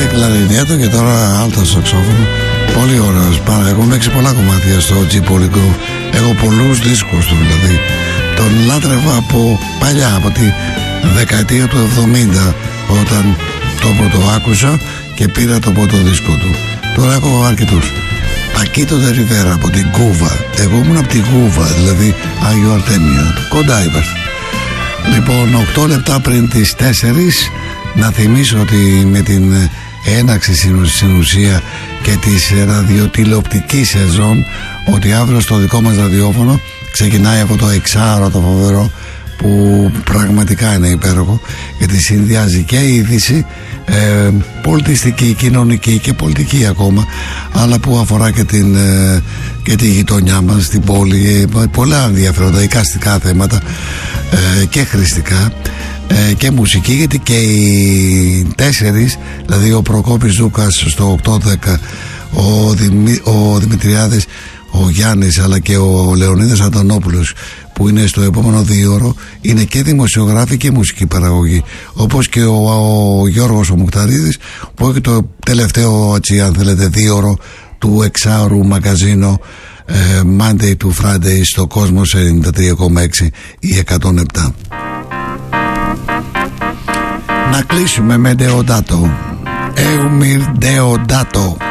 Τότε κλαρινέτο και τώρα άλτο σαξόφωνο. Πολύ ωραίος. Εγώ παίξει πολλά κομμάτια στο G-Polygo. Έχω πολλούς δίσκους του δηλαδή. Τον λάτρευα από παλιά, από τη δεκαετία του 70, όταν το πρώτο άκουσα και πήρα το πρώτο δίσκο του. Τώρα έχω αρκετούς. Πακίτο Ντε Ριβέρα από την Κούβα. Εγώ ήμουν από την Κούβα, δηλαδή Άγιο Αρτέμιο. Κοντά είμαστε. Λοιπόν, 8 λεπτά πριν τις 4, να θυμίσω ότι με την έναξη στην ουσία και της ραδιοτηλεοπτικής σεζόν, ότι αύριο στο δικό μας ραδιόφωνο ξεκινάει αυτό το εξάωρο το φοβερό, που πραγματικά είναι υπέροχο, γιατί συνδυάζει και είδηση πολιτιστική, κοινωνική και πολιτική ακόμα, αλλά που αφορά και τη γειτονιά μας, την πόλη, πολλά ενδιαφέροντα εικαστικά θέματα και χρηστικά και μουσική, γιατί και οι 4, δηλαδή ο Προκόπης Ζούκας στο 8-10, ο Δημητριάδης, ο Γιάννης, αλλά και ο Λεωνίδας Αντωνόπουλος, που είναι στο επόμενο 2ωρο, είναι και δημοσιογράφοι και μουσική παραγωγή, όπως και ο Γιώργος ο Μουχταρίδης, που έχει το τελευταίο, έτσι, αν θέλετε, 2ωρο του εξάωρου μαγκαζίνο Monday to Friday στο Κόσμος 93,6 ή 107. Να κλείσουμε με Deodato, Eumir Deodato.